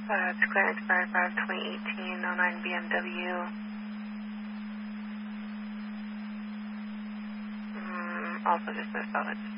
It's clearance verified 2018 09 BMW. Also just no salvage.